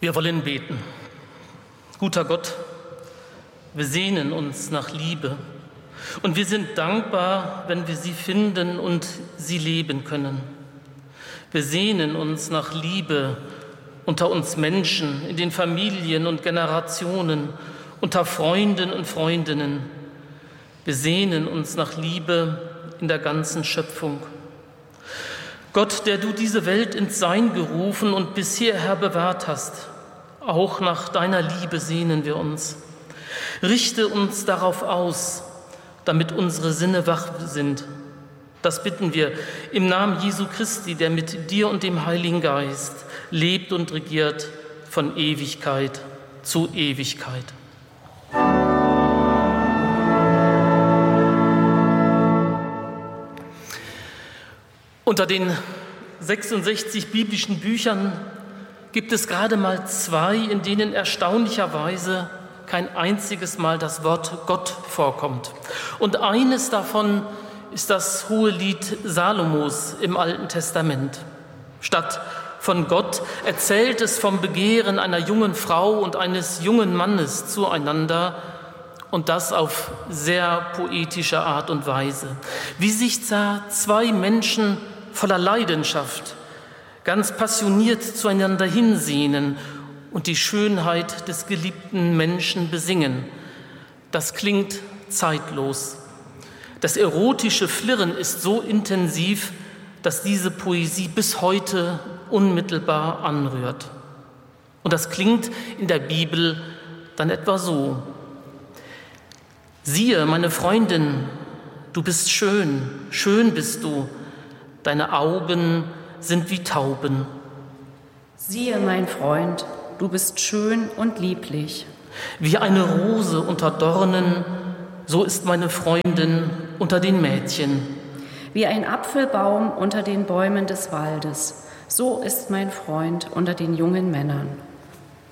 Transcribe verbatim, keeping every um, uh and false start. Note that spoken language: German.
Wir wollen beten. Guter Gott, wir sehnen uns nach Liebe und wir sind dankbar, wenn wir sie finden und sie leben können. Wir sehnen uns nach Liebe unter uns Menschen, in den Familien und Generationen, unter Freunden und Freundinnen. Wir sehnen uns nach Liebe in der ganzen Schöpfung. Gott, der du diese Welt ins Sein gerufen und bis hierher bewahrt hast, auch nach deiner Liebe sehnen wir uns. Richte uns darauf aus, damit unsere Sinne wach sind. Das bitten wir im Namen Jesu Christi, der mit dir und dem Heiligen Geist lebt und regiert von Ewigkeit zu Ewigkeit. Unter den sechsundsechzig biblischen Büchern gibt es gerade mal zwei, in denen erstaunlicherweise kein einziges Mal das Wort Gott vorkommt. Und eines davon ist das Hohelied Salomos im Alten Testament. Statt von Gott erzählt es vom Begehren einer jungen Frau und eines jungen Mannes zueinander, und das auf sehr poetische Art und Weise. Wie sich da zwei Menschen voller Leidenschaft ganz passioniert zueinander hinsehnen und die Schönheit des geliebten Menschen besingen. Das klingt zeitlos. Das erotische Flirren ist so intensiv, dass diese Poesie bis heute unmittelbar anrührt. Und das klingt in der Bibel dann etwa so: Siehe, meine Freundin, du bist schön, schön bist du, deine Augen sind wie Tauben. Siehe, mein Freund, du bist schön und lieblich. Wie eine Rose unter Dornen, so ist meine Freundin unter den Mädchen. Wie ein Apfelbaum unter den Bäumen des Waldes, so ist mein Freund unter den jungen Männern.